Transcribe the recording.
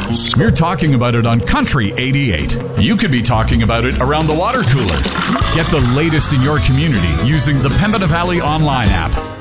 We're talking about it on Country 88. You could be talking about it around the water cooler. Get the latest in your community using the Pembina Valley online app.